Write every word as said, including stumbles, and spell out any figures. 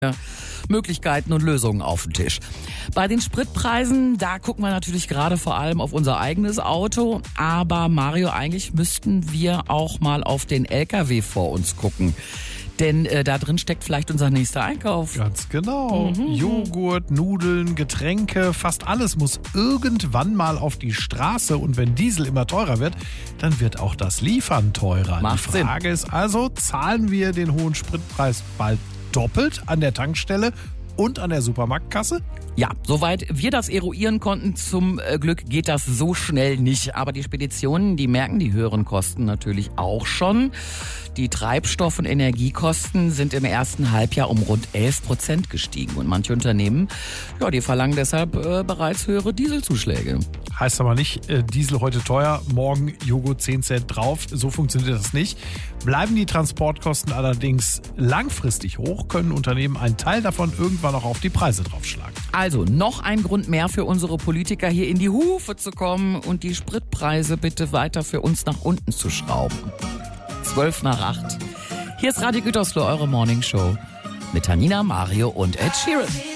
Möglichkeiten und Lösungen auf den Tisch. Bei den Spritpreisen, da gucken wir natürlich gerade vor allem auf unser eigenes Auto. Aber Mario, eigentlich müssten wir auch mal auf den L K W vor uns gucken. Denn äh, da drin steckt vielleicht unser nächster Einkauf. Ganz genau. Mhm. Joghurt, Nudeln, Getränke, fast alles muss irgendwann mal auf die Straße. Und wenn Diesel immer teurer wird, dann wird auch das Liefern teurer. Macht die Frage Sinn. ist also, zahlen wir den hohen Spritpreis bald doppelt an der Tankstelle und an der Supermarktkasse? Ja, soweit wir das eruieren konnten, zum Glück geht das so schnell nicht. Aber die Speditionen, die merken die höheren Kosten natürlich auch schon. Die Treibstoff- und Energiekosten sind im ersten Halbjahr um rund elf Prozent gestiegen. Und manche Unternehmen, ja, die verlangen deshalb äh, bereits höhere Dieselzuschläge. Heißt aber nicht, äh, Diesel heute teuer, morgen Joghurt zehn Cent drauf. So funktioniert das nicht. Bleiben die Transportkosten allerdings langfristig hoch, können Unternehmen einen Teil davon irgendwann auch auf die Preise draufschlagen. Also noch ein Grund mehr für unsere Politiker, hier in die Hufe zu kommen und die Spritpreise bitte weiter für uns nach unten zu schrauben. Zwölf nach acht. Hier ist Radio Gütersloh, eure Morning Show mit Tanina, Mario und Ed Sheeran.